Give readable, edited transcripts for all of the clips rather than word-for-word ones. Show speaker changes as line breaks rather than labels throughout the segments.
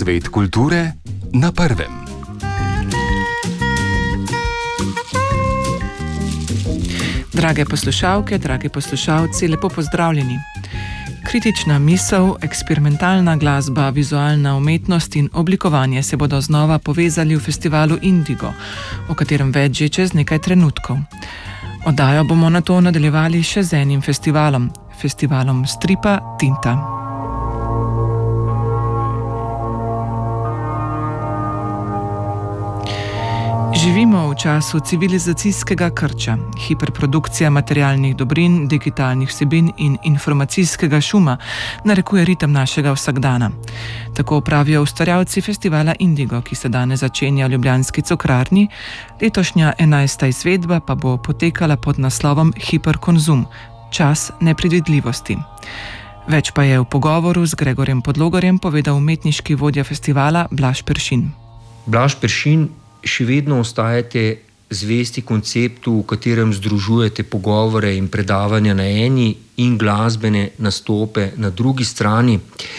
Svet kulture na prvem.
Drage poslušalke, dragi poslušalci, lepo pozdravljeni. Kritična misel, eksperimentalna glasba, vizualna umetnost in oblikovanje se bodo znova povezali v festivalu Indigo, o katerem več že čez nekaj trenutkov. Oddajo bomo nato nadaljevali še z enim festivalom stripa Tinta. Živimo v času civilizacijskega krča, hiperprodukcija materialnih dobrin, digitalnih vsebin in informacijskega šuma narekuje ritem našega vsakdana. Tako pravijo ustvarjalci festivala Indigo, ki se danes začenja v ljubljanski Cukrarni, letošnja 11. izvedba pa bo potekala pod naslovom Hiperkonzum, čas nepredvidljivosti. Več pa je v pogovoru z Gregorjem Podlogarjem povedal umetniški vodja festivala Blaž Peršin.
Blaž Peršin, še vedno ostajate zvesti konceptu, v katerem združujete pogovore in predavanja na eni in glasbene nastope na drugi strani.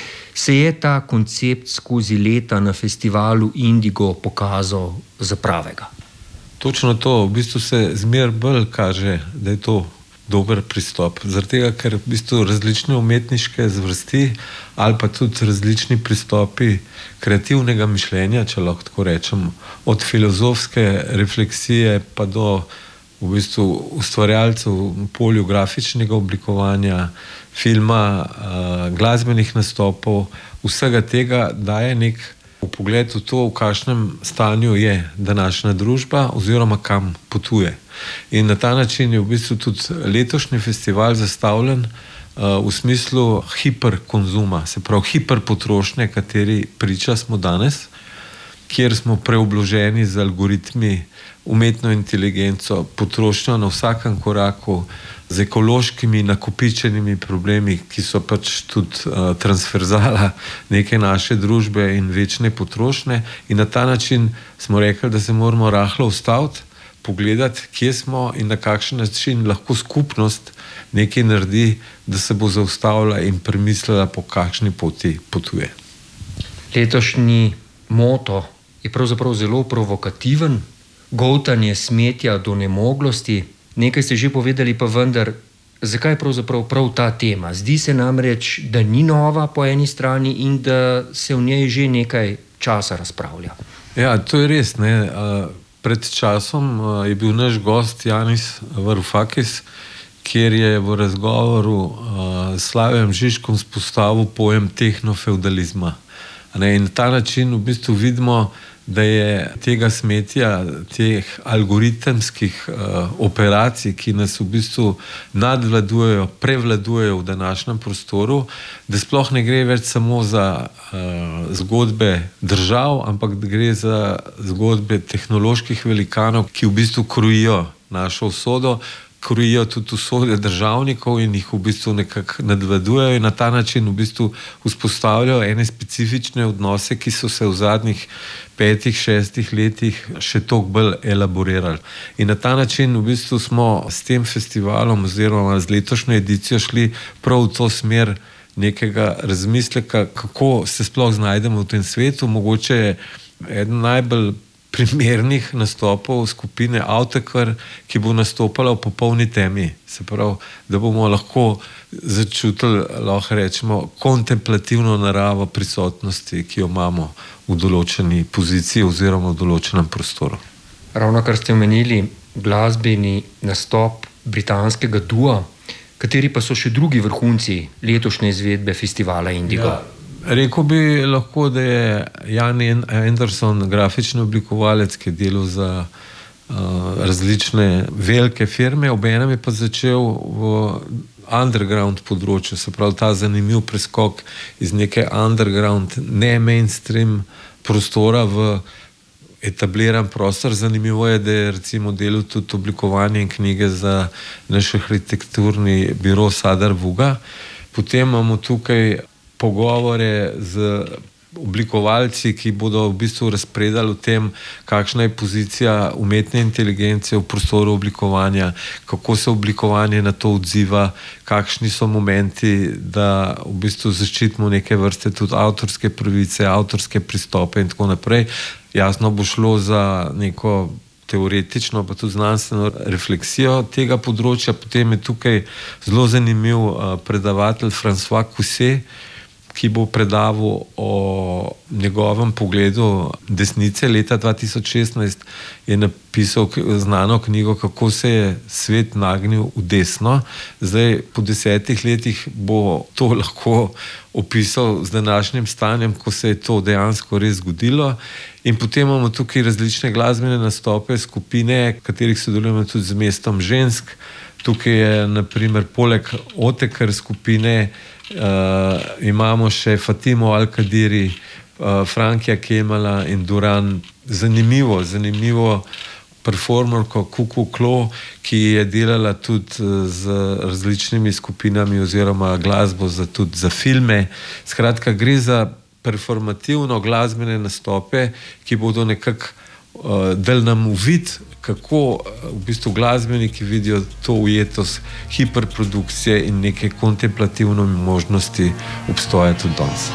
Se je ta koncept skozi leta na festivalu Indigo pokazal za pravega?
Točno to, v bistvu se zmer bolj kaže, da je to dober pristop. Zaradi tega, ker v bistvu različne umetniške zvrsti ali pa tudi različni pristopi kreativnega mišljenja, če lahko tako rečem, od filozofske refleksije pa do v bistvu ustvarjalcev v polju grafičnega oblikovanja, filma, glasbenih nastopov, vsega tega daje nek vpogled v to, v kakšnem stanju je današnja družba oziroma kam potuje. In na ta način je v bistvu tudi letošnji festival zastavljen v smislu hiperkonzuma, se pravi hiperpotrošnje, kateri priča smo danes, kjer smo preobloženi z algoritmi, umetno inteligenco, potrošnjo na vsakem koraku, z ekološkimi nakopičenimi problemi, ki so pač tudi transverzala neke naše družbe in večne potrošnje. In na ta način smo rekli, da se moramo rahlo ustaviti, pogledati, kje smo in na kakšen način lahko skupnost nekaj naredi, da se bo zaustavila in premislila, po kakšni poti potuje.
Letošnji moto je pravzaprav zelo provokativen, goltanje smetja do nemoglosti. Nekaj ste že povedali, pa vendar, zakaj pravzaprav prav ta tema? Zdi se namreč, da ni nova po eni strani in da se v njej že nekaj časa razpravlja.
Ja, to je res, ne. Pred časom je bil naš gost Janis Varoufakis, kjer je v razgovoru s Slavijem Žižkom spostavil pojem tehnofeudalizma. In na ta način v bistvu vidimo, da je tega smetja, teh algoritemskih operacij, ki nas v bistvu nadvladujejo, prevladujejo v današnjem prostoru, da sploh ne gre več samo za zgodbe držav, ampak da gre za zgodbe tehnoloških velikanov, ki v bistvu krojijo našo usodo, krojijo tudi usode državnikov in jih v bistvu nekako nadvladujejo in na ta način v bistvu vzpostavljajo ene specifične odnose, ki so se v zadnjih 5-6 letih še toliko bolj elaborirali. In na ta način v bistvu smo s tem festivalom oziroma z letošnjo edicijo šli prav v to smer nekega razmisleka, kako se sploh znajdemo v tem svetu. Mogoče je eden najbolj primernih nastopov skupine Autekar, ki bo nastopala v popolni temi. Se pravi, da bomo lahko začutili, lahko rečemo, kontemplativno naravo prisotnosti, ki jo imamo v določeni poziciji oziroma v določenem prostoru.
Ravno kar ste omenili, glasbeni nastop britanskega dua, kateri pa so še drugi vrhunci letošnje izvedbe festivala Indigo?
Ja. Rekel bi lahko, da je Jan Anderson grafični oblikovalec, ki je delal za različne velike firme, obenem je pa začel v underground področju, se pravi ta zanimiv preskok iz neke underground, ne mainstream prostora v etabliran prostor. Zanimivo je, da je recimo delal tudi oblikovanje in knjige za naš arhitekturni biro Sadar Vuga. Potem imamo tukaj pogovore z oblikovalci, ki bodo v bistvu razpredali o tem, kakšna je pozicija umetne inteligence v prostoru oblikovanja, kako se oblikovanje na to odziva, kakšni so momenti, da v bistvu zaščitimo neke vrste tudi avtorske pravice, avtorske pristope in tako naprej. Jasno bo šlo za neko teoretično, pa tudi znanstveno refleksijo tega področja. Potem je tukaj zelo zanimiv predavatelj François Cousset, ki bo predaval o njegovem pogledu desnice. Leta 2016 je napisal znano knjigo, kako se je svet nagnil v desno. Zdaj, po 10 letih bo to lahko opisal z današnjim stanjem, ko se je to dejansko res zgodilo. In potem imamo tukaj različne glasbene nastope, skupine, katerih sodelujemo tudi z Mestom žensk. Tukaj je, naprimer, poleg Otekar skupine, imamo še Fatimo Al-Kadiri, Frankija Kemala in Duran. Zanimivo performerko Kuku Klo, ki je delala tudi z različnimi skupinami oziroma glasbo tudi za filme. Skratka, gre za performativno glasbene nastope, ki bodo nekako dali nam uvid, kako v bistvu glasbeniki vidijo to ujetost hiperprodukcije in neke kontemplativne možnosti obstoja tudi danes.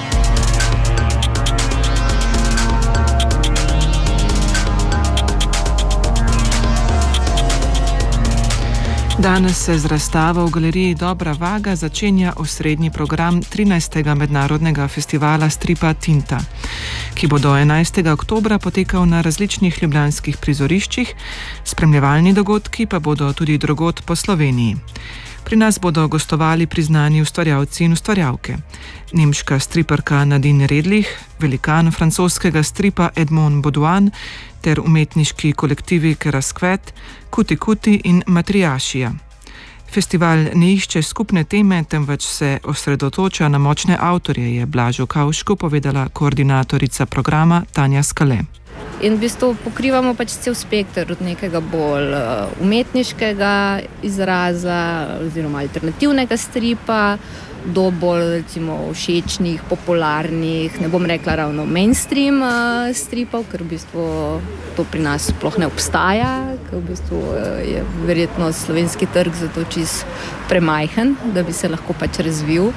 Danes se z razstavo v galeriji Dobra Vaga začenja osrednji program 13. mednarodnega festivala stripa Tinta, ki bo do 11. oktobra potekal na različnih ljubljanskih prizoriščih, spremljevalni dogodki pa bodo tudi drugod po Sloveniji. Pri nas bodo gostovali priznani ustvarjalci in ustvarjalke. Nemška striparka Nadine Redlich, velikan francoskega stripa Edmond Baudouin ter umetniški kolektivi Keraskvet, Kuti Kuti in Matrijašija. Festival ne išče skupne teme, temveč se osredotoča na močne avtorje, je Blažu Kavšku povedala koordinatorica programa Tanja Skale.
In v bistvu pokrivamo pač cel spekter od nekega bolj umetniškega izraza oziroma alternativnega stripa do bolj, recimo, všečnih, popularnih, ne bom rekla ravno mainstream stripov, ker v bistvu to pri nas sploh ne obstaja, ker v bistvu je verjetno slovenski trg zato čist premajhen, da bi se lahko pač razvil.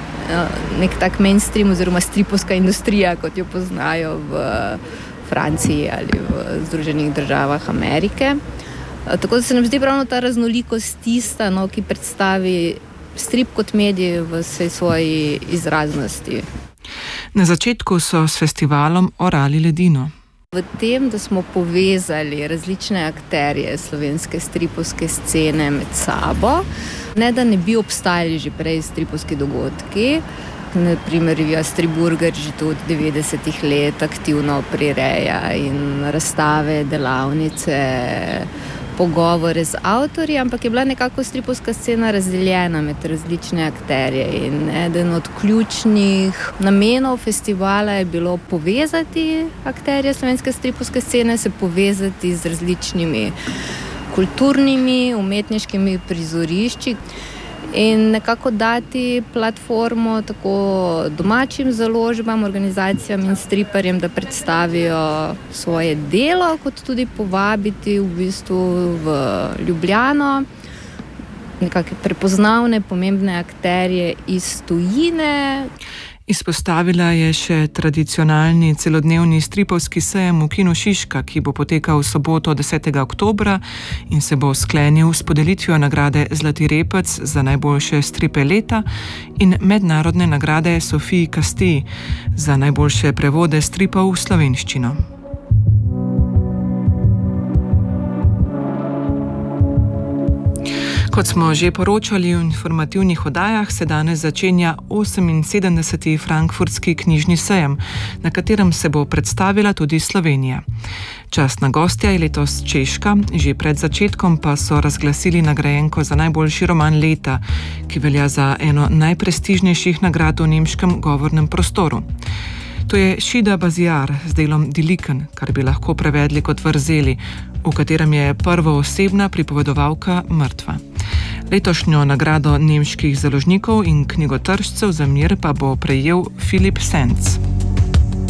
Nek tak mainstream oziroma stripovska industrija, kot jo poznajo v Franciji ali v Združenih državah Amerike. Tako da se nam zdi pravno ta raznolikost tista, ki predstavi strip kot medij v vsej svoji izraznosti.
Na začetku so s festivalom orali ledino.
V tem, da smo povezali različne akterje slovenske stripovske scene med sabo, ne da ne bi obstajali že prej stripovski dogodki. Naprimer, revija Striburger že tudi 90 let aktivno prireja in razstave, delavnice, pogovore z avtorji, ampak je bila nekako stripovska scena razdeljena med različne akterje in eden od ključnih namenov festivala je bilo povezati akterje slovenske stripovske scene, se povezati z različnimi kulturnimi, umetniškimi prizorišči in nekako dati platformo tako domačim založbam, organizacijam in striparjem, da predstavijo svoje delo, kot tudi povabiti v bistvu v Ljubljano nekakšne prepoznavne, pomembne akterje iz tujine.
Izpostavila je še tradicionalni celodnevni stripovski sejem v Kinu Šiška, ki bo potekal v soboto 10. oktobra in se bo sklenil s podelitvijo nagrade Zlati repec za najboljše stripe leta in mednarodne nagrade Sofiji Kasti za najboljše prevode stripov v slovenščino. Kot smo že poročali v informativnih oddajah, se danes začenja 78. frankfurtski knjižni sejem, na katerem se bo predstavila tudi Slovenija. Častna gostja je letos Češka, že pred začetkom pa so razglasili nagrajenko za najboljši roman leta, ki velja za eno najprestižnejših nagrad v nemškem govornem prostoru. To je Šida Baziar z delom Diliken, kar bi lahko prevedli kot Vrzeli, v katerem je prvoosebna pripovedovalka mrtva. Letošnjo nagrado nemških založnikov in knjigotržcev za mir pa bo prejel Philipp Senz.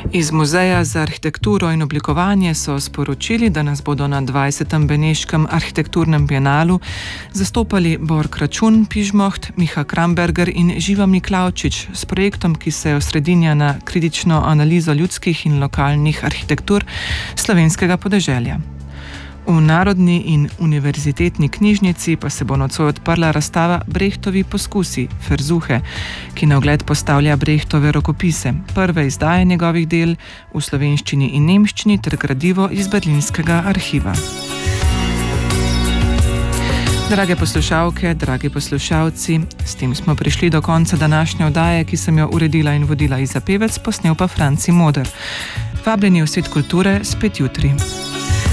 Iz Muzeja za arhitekturo in oblikovanje so sporočili, da nas bodo na 20. Beneškem arhitekturnem bienalu zastopali Borg Račun, Pižmoht, Miha Kramberger in Živa Miklavčič s projektom, ki se osredinja na kritično analizo ljudskih in lokalnih arhitektur slovenskega podeželja. V Narodni in univerzitetni knjižnici pa se bo nocoj odprla razstava Brehtovi poskusi, Versuche, ki na ogled postavlja Brehtove rokopise, prve izdaje njegovih del v slovenščini in nemščini ter gradivo iz berlinskega arhiva. Drage poslušalke, dragi poslušalci, s tem smo prišli do konca današnje oddaje, ki sem jo uredila in vodila Iza Pevec, posnel pa Franci Moder. Vabljeni v Svet kulture spet jutri.